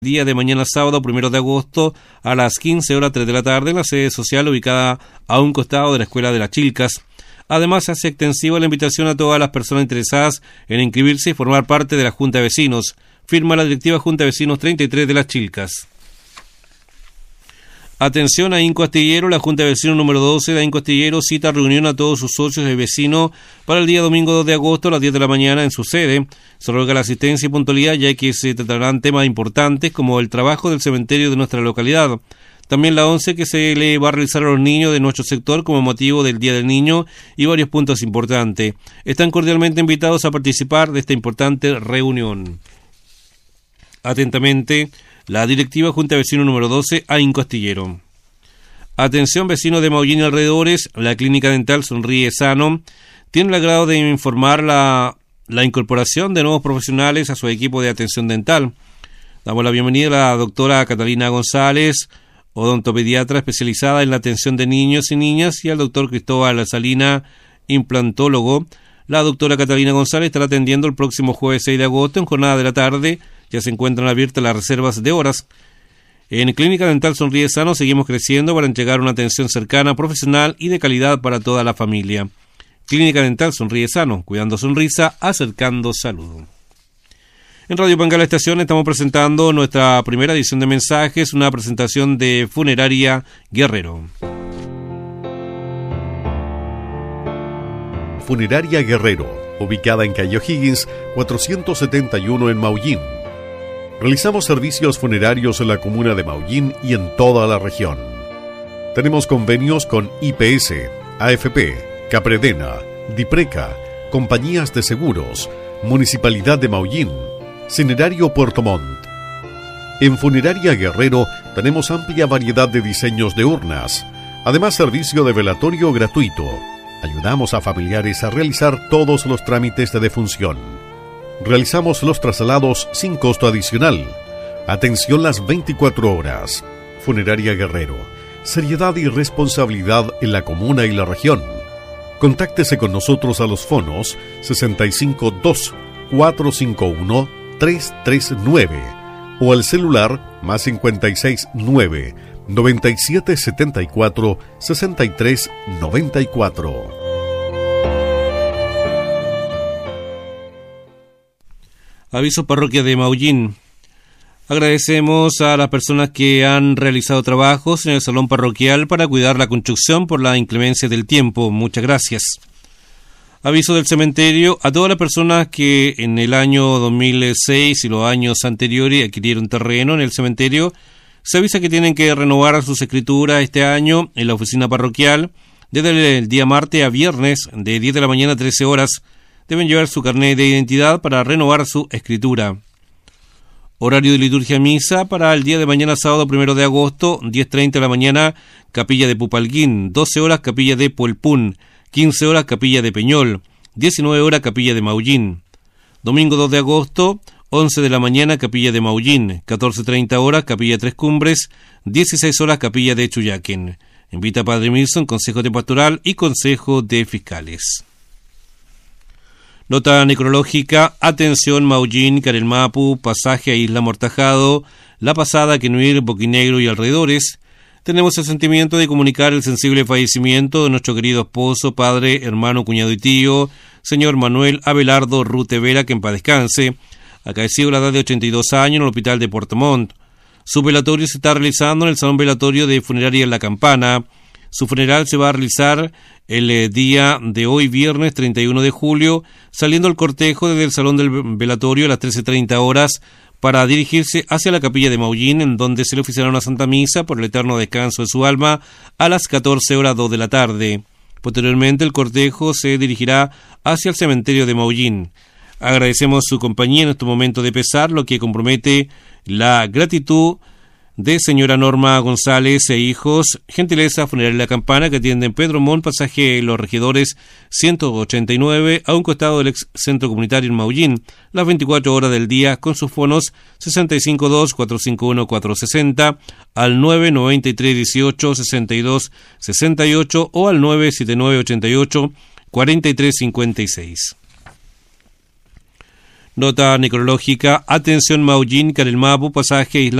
Día de mañana sábado 1 de agosto a las 15 horas 3 de la tarde en la sede social ubicada a un costado de la Escuela de las Chilcas. Además, se hace extensiva la invitación a todas las personas interesadas en inscribirse y formar parte de la Junta de Vecinos. Firma la directiva Junta de Vecinos 33 de las Chilcas. Atención a Inco Astillero, la Junta de Vecinos número 12 de Inco Astillero cita reunión a todos sus socios y vecinos para el día domingo 2 de agosto a las 10 de la mañana en su sede. Se ruega la asistencia y puntualidad ya que se tratarán temas importantes como el trabajo del cementerio de nuestra localidad. También la 11 que se le va a realizar a los niños de nuestro sector como motivo del Día del Niño y varios puntos importantes. Están cordialmente invitados a participar de esta importante reunión. Atentamente, la directiva Junta de Vecinos número 12 a Inco Astillero. Atención vecinos de Maullín y alrededores, la clínica dental Sonríe Sano tiene el agrado de informar la incorporación de nuevos profesionales a su equipo de atención dental. Damos la bienvenida a la doctora Catalina González, odontopediatra especializada en la atención de niños y niñas, y al doctor Cristóbal Salina, implantólogo. La doctora Catalina González estará atendiendo el próximo jueves 6 de agosto en jornada de la tarde. Ya se encuentran abiertas las reservas de horas. En Clínica Dental Sonríe Sano seguimos creciendo para entregar una atención cercana, profesional y de calidad para toda la familia. Clínica Dental Sonríe Sano, cuidando sonrisa, acercando salud. En Radio Pangala Estación estamos presentando nuestra primera edición de mensajes, una presentación de Funeraria Guerrero. Funeraria Guerrero, ubicada en calle O'Higgins, 471 en Maullín. Realizamos servicios funerarios en la comuna de Maullín y en toda la región. Tenemos convenios con IPS, AFP, Capredena, Dipreca, compañías de seguros, Municipalidad de Maullín, Cinerario Puerto Montt. En Funeraria Guerrero tenemos amplia variedad de diseños de urnas, además servicio de velatorio gratuito. Ayudamos a familiares a realizar todos los trámites de defunción. Realizamos los traslados sin costo adicional. Atención las 24 horas. Funeraria Guerrero. Seriedad y responsabilidad en la comuna y la región. Contáctese con nosotros a los fonos 652-451-339 o al celular más 569-9774-6394. Aviso Parroquia de Maullín. Agradecemos a las personas que han realizado trabajos en el salón parroquial para cuidar la construcción por la inclemencia del tiempo. Muchas gracias. Aviso del cementerio a todas las personas que en el año 2006 y los años anteriores adquirieron terreno en el cementerio. Se avisa que tienen que renovar sus escrituras este año en la oficina parroquial desde el día martes a viernes de 10 de la mañana a 13 horas. Deben llevar su carnet de identidad para renovar su escritura. Horario de liturgia misa para el día de mañana sábado 1 de agosto, 10:30 de la mañana, Capilla de Pupalguín, 12 horas Capilla de Puelpún, 15 horas Capilla de Peñol, 19 horas Capilla de Maullín. Domingo 2 de agosto, 11 de la mañana Capilla de Maullín, 14:30 horas Capilla de Tres Cumbres, 16 horas Capilla de Chuyaquen. Invita a Padre Milson, Consejo de Pastoral y Consejo de Fiscales. Nota necrológica, atención Maullín, Carelmapu, pasaje a Isla Mortajado, La Pasada, Quenuir, Boquinegro y alrededores. Tenemos el sentimiento de comunicar el sensible fallecimiento de nuestro querido esposo, padre, hermano, cuñado y tío, señor Manuel Abelardo Rute Vera, que en paz descanse, acaecido a la edad de 82 años en el hospital de Puerto Montt. Su velatorio se está realizando en el salón velatorio de Funeraria La Campana. Su funeral se va a realizar el día de hoy, viernes 31 de julio, saliendo el cortejo desde el salón del velatorio a las 13:30 horas para dirigirse hacia la capilla de Maullín, en donde se le oficiará una santa misa por el eterno descanso de su alma a las 14 horas 2 de la tarde. Posteriormente, el cortejo se dirigirá hacia el cementerio de Maullín. Agradecemos su compañía en este momento de pesar, lo que compromete la gratitud de señora Norma González e hijos, Gentileza Funeraria La Campana, que atiende en Pedro Montt, pasaje Los Regidores 189, a un costado del ex centro comunitario en Maullín, las 24 horas del día, con sus fonos 652-451-460, al 993-18-62-68 o al 979-88-4356. Nota necrológica, atención Maullín, Carelmapu, pasaje Isla